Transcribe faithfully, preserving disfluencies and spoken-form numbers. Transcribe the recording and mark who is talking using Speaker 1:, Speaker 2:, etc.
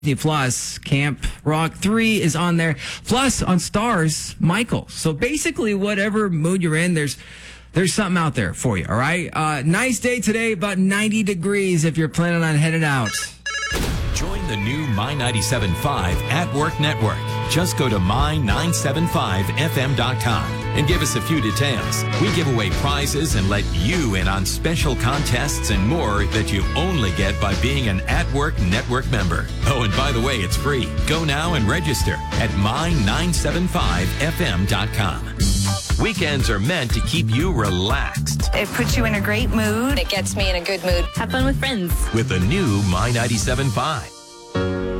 Speaker 1: Plus, Camp Rock three is on there. Plus, on Stars, Michael. So basically, whatever mood you're in, there's there's something out there for you, all right? Uh, nice day today, about ninety degrees if you're planning on heading out.
Speaker 2: Join the new My ninety-seven point five At Work Network. Just go to my nine seven five f m dot com and give us a few details. We give away prizes and let you in on special contests and more that you only get by being an At Work Network member. Oh, and by the way, it's free. Go now and register at my nine seven five f m dot com. Weekends are meant to keep you relaxed.
Speaker 3: It puts you in a great mood.
Speaker 4: It gets me in a good mood.
Speaker 5: Have fun with friends.
Speaker 2: With the new My ninety-seven point five.